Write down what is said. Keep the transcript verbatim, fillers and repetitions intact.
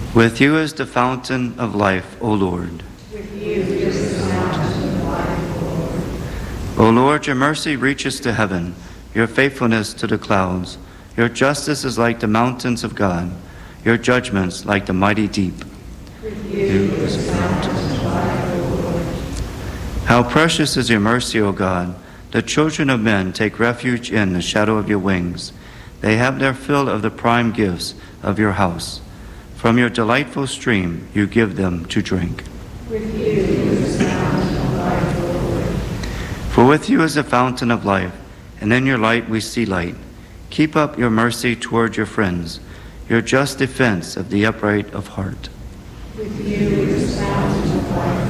With you is the fountain of life, O Lord. With you is the fountain of life, O Lord. O Lord, your mercy reaches to heaven, your faithfulness to the clouds. Your justice is like the mountains of God, your judgments like the mighty deep. With you is the fountain of life, O Lord. How precious is your mercy, O God! The children of men take refuge in the shadow of your wings. They have their fill of the prime gifts of your house. From your delightful stream you give them to drink. With you is the fountain of life, O Lord. For with you is the fountain of life, and in your light we see light. Keep up your mercy toward your friends, your just defense of the upright of heart. With you is the fountain of life,